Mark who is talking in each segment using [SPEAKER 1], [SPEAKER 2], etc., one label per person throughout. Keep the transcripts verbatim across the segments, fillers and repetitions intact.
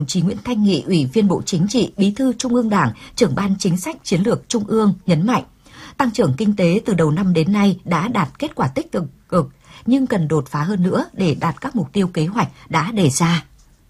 [SPEAKER 1] Đồng chí Nguyễn Thanh Nghị, Ủy viên Bộ Chính trị, Bí thư Trung ương Đảng, Trưởng ban Chính sách Chiến lược Trung ương nhấn mạnh, tăng trưởng kinh tế từ đầu năm đến nay đã đạt kết quả tích cực, nhưng cần đột phá hơn nữa để đạt các mục tiêu kế hoạch đã đề ra.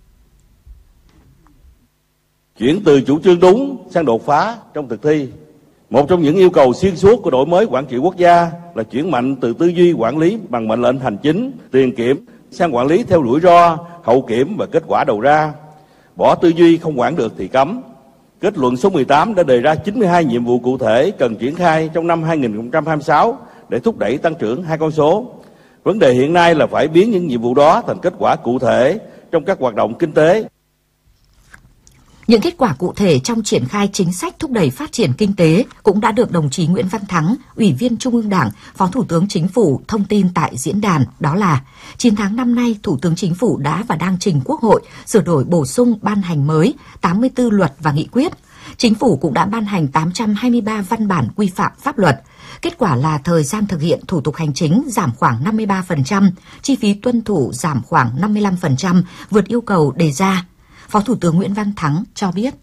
[SPEAKER 2] Chuyển từ chủ trương đúng sang đột phá trong thực thi. Một trong những yêu cầu xuyên suốt của đổi mới quản trị quốc gia là chuyển mạnh từ tư duy quản lý bằng mệnh lệnh hành chính, tiền kiểm sang quản lý theo rủi ro, hậu kiểm và kết quả đầu ra. Bỏ tư duy không quản được thì cấm. Kết luận số mười tám đã đề ra chín mươi hai nhiệm vụ cụ thể cần triển khai trong năm hai nghìn không trăm hai mươi sáu để thúc đẩy tăng trưởng hai con số. Vấn đề hiện nay là phải biến những nhiệm vụ đó thành kết quả cụ thể trong các hoạt động kinh tế.
[SPEAKER 1] Những kết quả cụ thể trong triển khai chính sách thúc đẩy phát triển kinh tế cũng đã được đồng chí Nguyễn Văn Thắng, Ủy viên Trung ương Đảng, Phó Thủ tướng Chính phủ thông tin tại diễn đàn, đó là chín tháng năm nay, Thủ tướng Chính phủ đã và đang trình Quốc hội sửa đổi bổ sung ban hành mới tám mươi tư luật và nghị quyết. Chính phủ cũng đã ban hành tám trăm hai mươi ba văn bản quy phạm pháp luật. Kết quả là thời gian thực hiện thủ tục hành chính giảm khoảng năm mươi ba phần trăm, chi phí tuân thủ giảm khoảng năm mươi lăm phần trăm, vượt yêu cầu đề ra. Phó Thủ tướng Nguyễn Văn Thắng cho biết.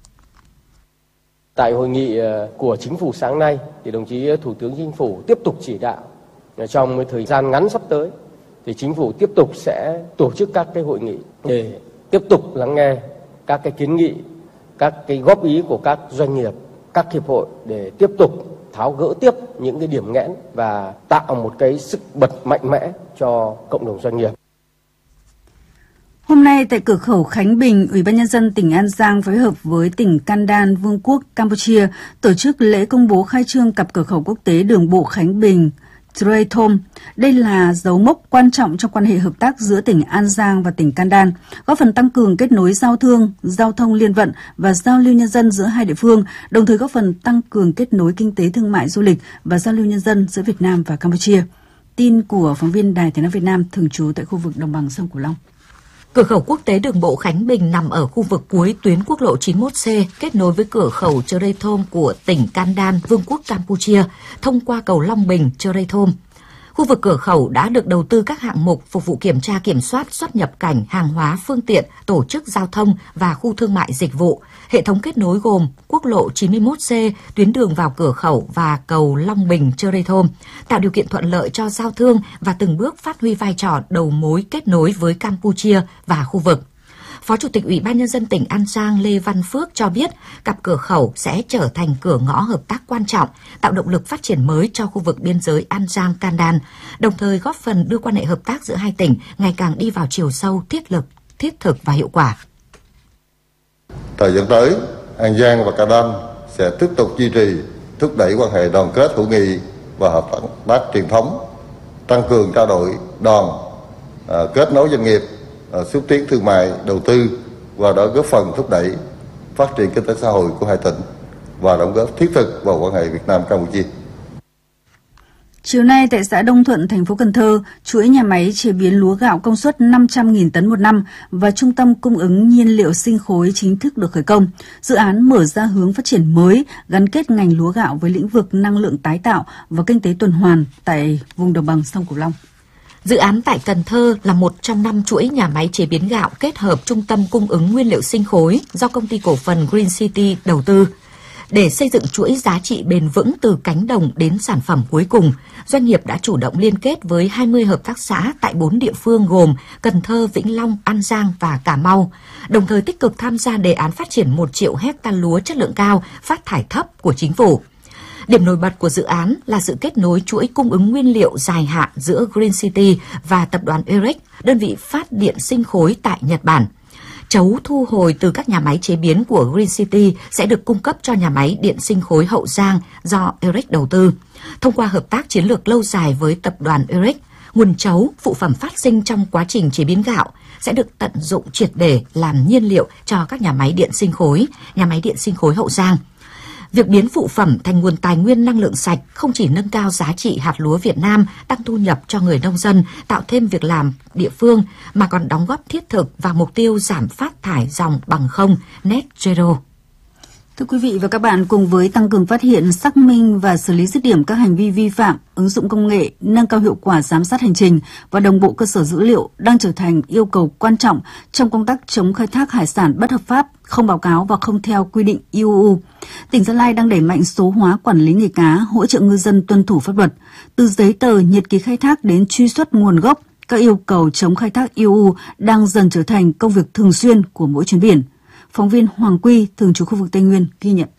[SPEAKER 3] Tại hội nghị của Chính phủ sáng nay, thì đồng chí Thủ tướng Chính phủ tiếp tục chỉ đạo trong thời gian ngắn sắp tới, thì Chính phủ tiếp tục sẽ tổ chức các cái hội nghị để tiếp tục lắng nghe các cái kiến nghị, các cái góp ý của các doanh nghiệp, các hiệp hội để tiếp tục tháo gỡ tiếp những cái điểm nghẽn và tạo một cái sức bật mạnh mẽ cho cộng đồng doanh nghiệp.
[SPEAKER 4] Hôm nay tại cửa khẩu Khánh Bình, Ủy ban Nhân dân tỉnh An Giang phối hợp với tỉnh Kandan, Vương quốc Campuchia tổ chức lễ công bố khai trương cặp cửa khẩu quốc tế đường bộ Khánh Bình, Trey Thom. Đây là dấu mốc quan trọng trong quan hệ hợp tác giữa tỉnh An Giang và tỉnh Kandan, góp phần tăng cường kết nối giao thương, giao thông liên vận và giao lưu nhân dân giữa hai địa phương, đồng thời góp phần tăng cường kết nối kinh tế thương mại du lịch và giao lưu nhân dân giữa Việt Nam và Campuchia. Tin của phóng viên Đài Tiếng nói Việt Nam thường trú tại khu vực đồng bằng sông Cửu Long.
[SPEAKER 1] Cửa khẩu quốc tế đường bộ Khánh Bình nằm ở khu vực cuối tuyến quốc lộ chín mươi mốt C, kết nối với cửa khẩu Trey Thom của tỉnh Kandan, Vương quốc Campuchia, thông qua cầu Long Bình, Trey Thom. Khu vực cửa khẩu đã được đầu tư các hạng mục phục vụ kiểm tra kiểm soát xuất nhập cảnh hàng hóa phương tiện, tổ chức giao thông và khu thương mại dịch vụ. Hệ thống kết nối gồm quốc lộ chín mươi mốt C, tuyến đường vào cửa khẩu và cầu Long Bình, Trey Thom, tạo điều kiện thuận lợi cho giao thương và từng bước phát huy vai trò đầu mối kết nối với Campuchia và khu vực. Phó Chủ tịch Ủy ban Nhân dân tỉnh An Giang Lê Văn Phước cho biết, cặp cửa khẩu sẽ trở thành cửa ngõ hợp tác quan trọng, tạo động lực phát triển mới cho khu vực biên giới An Giang-Kandan, đồng thời góp phần đưa quan hệ hợp tác giữa hai tỉnh ngày càng đi vào chiều sâu, thiết lực, thiết thực và hiệu quả.
[SPEAKER 5] Thời gian tới, An Giang và Kandan sẽ tiếp tục duy trì, thúc đẩy quan hệ đoàn kết hữu nghị và hợp tác truyền thống, tăng cường trao đổi đoàn, kết nối doanh nghiệp, xúc tiến thương mại, đầu tư và đó góp phần thúc đẩy phát triển kinh tế xã hội của hai tỉnh và đóng góp thiết thực vào quan hệ Việt Nam Campuchia.
[SPEAKER 4] Chiều nay tại xã Đông Thuận, thành phố Cần Thơ, chuỗi nhà máy chế biến lúa gạo công suất năm trăm nghìn tấn một năm và trung tâm cung ứng nhiên liệu sinh khối chính thức được khởi công. Dự án mở ra hướng phát triển mới, gắn kết ngành lúa gạo với lĩnh vực năng lượng tái tạo và kinh tế tuần hoàn tại vùng đồng bằng sông Cửu Long.
[SPEAKER 1] Dự án tại Cần Thơ là một trong năm chuỗi nhà máy chế biến gạo kết hợp trung tâm cung ứng nguyên liệu sinh khối do công ty cổ phần Green City đầu tư. Để xây dựng chuỗi giá trị bền vững từ cánh đồng đến sản phẩm cuối cùng, doanh nghiệp đã chủ động liên kết với hai mươi hợp tác xã tại bốn địa phương gồm Cần Thơ, Vĩnh Long, An Giang và Cà Mau, đồng thời tích cực tham gia đề án phát triển một triệu hecta lúa chất lượng cao, phát thải thấp của chính phủ. Điểm nổi bật của dự án là sự kết nối chuỗi cung ứng nguyên liệu dài hạn giữa Green City và tập đoàn e rờ e xê, đơn vị phát điện sinh khối tại Nhật Bản. Chấu thu hồi từ các nhà máy chế biến của Green City sẽ được cung cấp cho nhà máy điện sinh khối Hậu Giang do e rờ e xê đầu tư. Thông qua hợp tác chiến lược lâu dài với tập đoàn e rờ e xê, nguồn chấu, phụ phẩm phát sinh trong quá trình chế biến gạo sẽ được tận dụng triệt để làm nhiên liệu cho các nhà máy điện sinh khối, nhà máy điện sinh khối Hậu Giang. Việc biến phụ phẩm thành nguồn tài nguyên năng lượng sạch không chỉ nâng cao giá trị hạt lúa Việt Nam, tăng thu nhập cho người nông dân, tạo thêm việc làm địa phương, mà còn đóng góp thiết thực vào mục tiêu giảm phát thải dòng bằng không net zero.
[SPEAKER 4] Thưa quý vị và các bạn, cùng với tăng cường phát hiện, xác minh và xử lý dứt điểm các hành vi vi phạm, ứng dụng công nghệ, nâng cao hiệu quả giám sát hành trình và đồng bộ cơ sở dữ liệu đang trở thành yêu cầu quan trọng trong công tác chống khai thác hải sản bất hợp pháp, không báo cáo và không theo quy định i u u. Tỉnh Gia Lai đang đẩy mạnh số hóa quản lý nghề cá, hỗ trợ ngư dân tuân thủ pháp luật, từ giấy tờ, nhật ký khai thác đến truy xuất nguồn gốc. Các yêu cầu chống khai thác i u u đang dần trở thành công việc thường xuyên của mỗi chuyến biển. Phóng viên Hoàng Quy, thường trú khu vực Tây Nguyên, ghi nhận.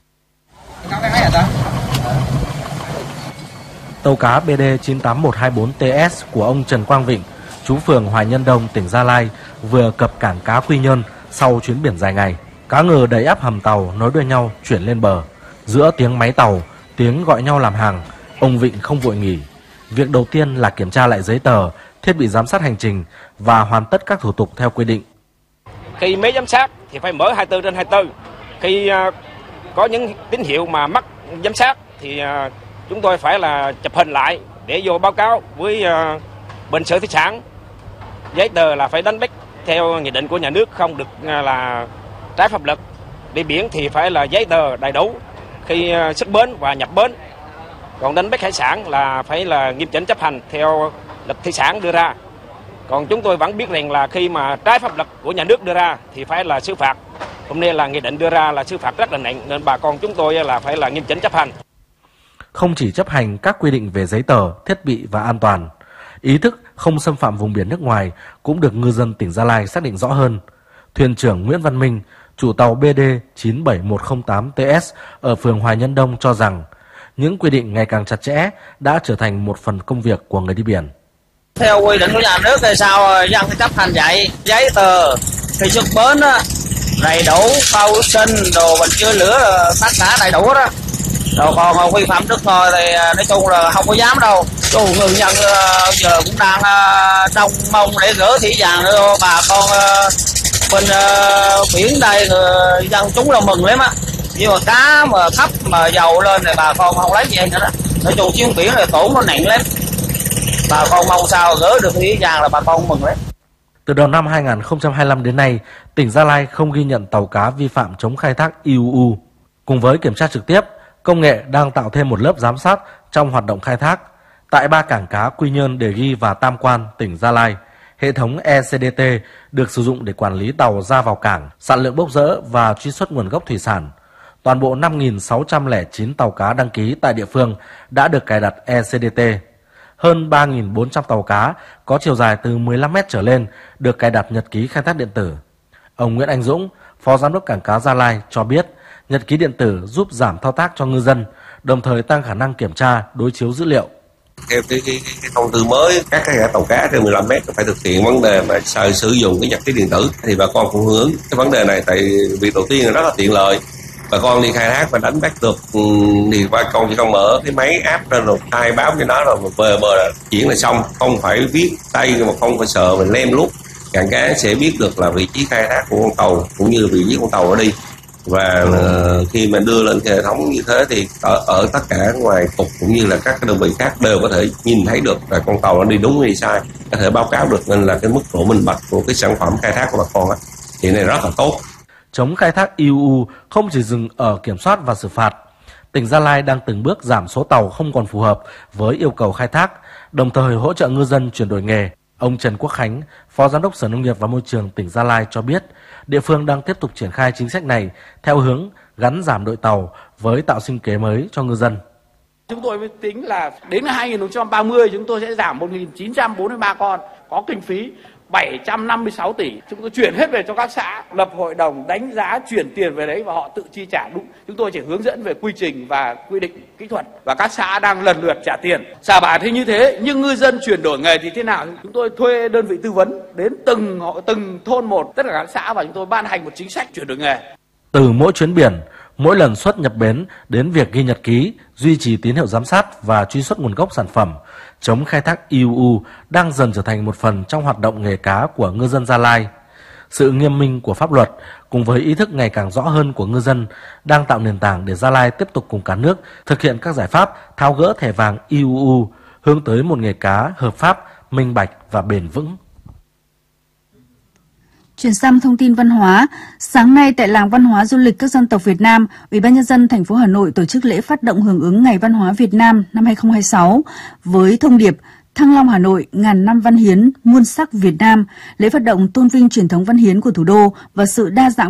[SPEAKER 6] Tàu cá B D chín tám một hai bốn T S của ông Trần Quang Vịnh, trú phường Hoài Nhân Đông, tỉnh Gia Lai, vừa cập cảng cá Quy Nhơn sau chuyến biển dài ngày. Cá ngừ đầy ắp hầm tàu nối đuôi nhau chuyển lên bờ. Giữa tiếng máy tàu, tiếng gọi nhau làm hàng, ông Vịnh không vội nghỉ. Việc đầu tiên là kiểm tra lại giấy tờ, thiết bị giám sát hành trình và hoàn tất các thủ tục theo quy định.
[SPEAKER 7] Khi máy giám sát thì phải mở hai mươi tư trên hai mươi tư. Khi uh, có những tín hiệu mà mắc giám sát thì uh, chúng tôi phải là chụp hình lại để vô báo cáo với uh, bên Sở Thủy sản. Giấy tờ là phải đánh bắt theo nghị định của nhà nước, không được uh, là trái pháp luật. Đi biển thì phải là giấy tờ đầy đủ khi uh, xuất bến và nhập bến. Còn đánh bắt hải sản là phải là nghiêm chỉnh chấp hành theo luật thủy sản đưa ra. Còn chúng tôi vẫn biết rằng là khi mà trái pháp luật của nhà nước đưa ra thì phải là xử phạt. Hôm nay là nghị định đưa ra là xử phạt rất là nặng, nên bà con chúng tôi là phải là nghiêm chỉnh chấp hành.
[SPEAKER 6] Không chỉ chấp hành các quy định về giấy tờ, thiết bị và an toàn, ý thức không xâm phạm vùng biển nước ngoài cũng được ngư dân tỉnh Gia Lai xác định rõ hơn. Thuyền trưởng Nguyễn Văn Minh, chủ tàu B D chín bảy một không tám T S ở phường Hoài Nhân Đông cho rằng những quy định ngày càng chặt chẽ đã trở thành một phần công việc của người đi biển.
[SPEAKER 8] Theo quy định của nhà nước thì sao dân phải chấp hành vậy? Giấy tờ khi xuất bến á, đầy đủ, phao sinh, đồ bình chữa lửa, tất cả đầy đủ đó. Rồi còn vi phạm nước thôi thì nói chung là không có dám đâu. Dù người dân giờ cũng đang đông mong để gỡ thủy sản cho bà con bên biển đây, dân chúng là mừng lắm á. Nhưng mà cá mà thấp mà dầu lên thì bà con không lấy gì nữa đó. Nói chung chuyến biển này tổn nó nặng lắm. Bà con mong sao gỡ được thủy sản là bà con mừng đấy.
[SPEAKER 6] Từ đầu năm hai nghìn không trăm hai mươi lăm đến nay, tỉnh Gia Lai không ghi nhận tàu cá vi phạm chống khai thác i u u. Cùng với kiểm tra trực tiếp, công nghệ đang tạo thêm một lớp giám sát trong hoạt động khai thác. Tại ba cảng cá Quy Nhơn, Đề Ghi và Tam Quan, tỉnh Gia Lai, hệ thống E C D T được sử dụng để quản lý tàu ra vào cảng, sản lượng bốc rỡ và truy xuất nguồn gốc thủy sản. Toàn bộ năm nghìn sáu trăm lẻ chín tàu cá đăng ký tại địa phương đã được cài đặt E C D T. Hơn ba nghìn bốn trăm tàu cá có chiều dài từ mười lăm mét trở lên được cài đặt nhật ký khai thác điện tử. Ông Nguyễn Anh Dũng, Phó Giám đốc Cảng cá Gia Lai cho biết, nhật ký điện tử giúp giảm thao tác cho ngư dân, đồng thời tăng khả năng kiểm tra, đối chiếu dữ liệu.
[SPEAKER 9] Theo cái, cái, cái thông tư mới, các cái tàu cá trên mười lăm mét phải thực hiện vấn đề mà sử dụng cái nhật ký điện tử, thì bà con cũng hướng cái vấn đề này. Tại việc đầu tiên là rất là tiện lợi, bà con đi khai thác và đánh bắt được thì bà con chỉ cần mở cái máy áp lên rồi khai báo cho nó rồi về bờ là chuyển là xong, không phải viết tay mà không phải sợ mình lem lút. Cảng cá sẽ biết được là vị trí khai thác của con tàu cũng như vị trí con tàu ở đi. Và uh, khi mà đưa lên cái hệ thống như thế thì ở, ở tất cả ngoài cục cũng như là các cái đơn vị khác đều có thể nhìn thấy được là con tàu nó đi đúng hay đi sai, có thể báo cáo được, nên là cái mức độ minh bạch của cái sản phẩm khai thác của bà con á thì này rất là tốt.
[SPEAKER 6] Chống khai thác i u u không chỉ dừng ở kiểm soát và xử phạt. Tỉnh Gia Lai đang từng bước giảm số tàu không còn phù hợp với yêu cầu khai thác, đồng thời hỗ trợ ngư dân chuyển đổi nghề. Ông Trần Quốc Khánh, Phó Giám đốc Sở Nông nghiệp và Môi trường tỉnh Gia Lai cho biết, địa phương đang tiếp tục triển khai chính sách này theo hướng gắn giảm đội tàu với tạo sinh kế mới cho ngư dân.
[SPEAKER 10] Chúng tôi mới tính là đến hai nghìn không trăm ba mươi chúng tôi sẽ giảm một nghìn chín trăm bốn mươi ba con, có kinh phí bảy trăm năm mươi sáu tỷ. Chúng tôi chuyển hết về cho các xã, lập hội đồng đánh giá chuyển tiền về đấy và họ tự chi trả đúng. Chúng tôi chỉ hướng dẫn về quy trình và quy định kỹ thuật và các xã đang lần lượt trả tiền. Xả bả thì như thế, nhưng ngư dân chuyển đổi nghề thì thế nào? Chúng tôi thuê đơn vị tư vấn đến từng họ từng thôn một, tất cả các xã, và chúng tôi ban hành một chính sách chuyển đổi nghề.
[SPEAKER 6] Từ mỗi chuyến biển, mỗi lần xuất nhập bến đến việc ghi nhật ký, duy trì tín hiệu giám sát và truy xuất nguồn gốc sản phẩm, chống khai thác i u u đang dần trở thành một phần trong hoạt động nghề cá của ngư dân Gia Lai. Sự nghiêm minh của pháp luật cùng với ý thức ngày càng rõ hơn của ngư dân đang tạo nền tảng để Gia Lai tiếp tục cùng cả nước thực hiện các giải pháp tháo gỡ thẻ vàng i u u, hướng tới một nghề cá hợp pháp, minh bạch và bền vững.
[SPEAKER 4] Chuyển sang thông tin văn hóa, sáng nay tại làng văn hóa du lịch các dân tộc Việt Nam, Ủy ban nhân dân thành phố Hà Nội tổ chức lễ phát động hưởng ứng Ngày Văn hóa Việt Nam năm hai không hai sáu với thông điệp Thăng Long Hà Nội, ngàn năm văn hiến, muôn sắc Việt Nam. Lễ phát động tôn vinh truyền thống văn hiến của thủ đô và sự đa dạng